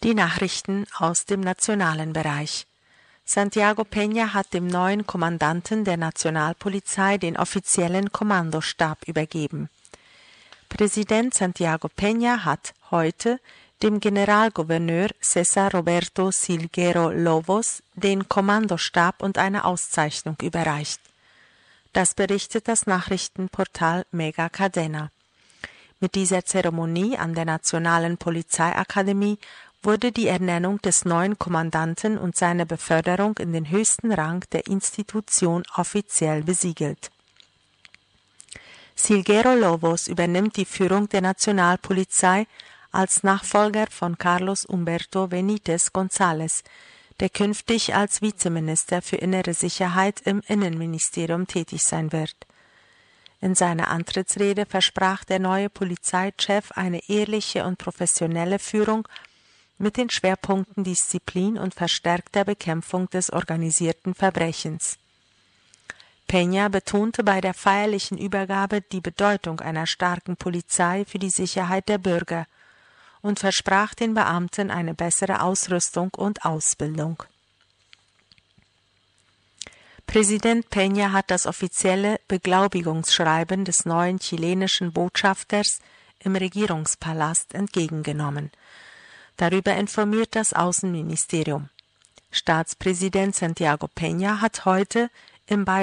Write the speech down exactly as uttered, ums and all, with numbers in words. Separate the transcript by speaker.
Speaker 1: Die Nachrichten aus dem nationalen Bereich. Santiago Peña hat dem neuen Kommandanten der Nationalpolizei den offiziellen Kommandostab übergeben. Präsident Santiago Peña hat heute dem Generalgouverneur César Roberto Silguero Lobos den Kommandostab und eine Auszeichnung überreicht. Das berichtet das Nachrichtenportal Mega Cadena. Mit dieser Zeremonie an der Nationalen Polizeiakademie wurde die Ernennung des neuen Kommandanten und seine Beförderung in den höchsten Rang der Institution offiziell besiegelt. Silguero Lobos übernimmt die Führung der Nationalpolizei als Nachfolger von Carlos Humberto Benítez González, der künftig als Vizeminister für innere Sicherheit im Innenministerium tätig sein wird. In seiner Antrittsrede versprach der neue Polizeichef eine ehrliche und professionelle Führung mit den Schwerpunkten Disziplin und verstärkter Bekämpfung des organisierten Verbrechens. Peña betonte bei der feierlichen Übergabe die Bedeutung einer starken Polizei für die Sicherheit der Bürger und versprach den Beamten eine bessere Ausrüstung und Ausbildung. Präsident Peña hat das offizielle Beglaubigungsschreiben des neuen chilenischen Botschafters im Regierungspalast entgegengenommen. Darüber informiert das Außenministerium. Staatspräsident Santiago Peña hat heute im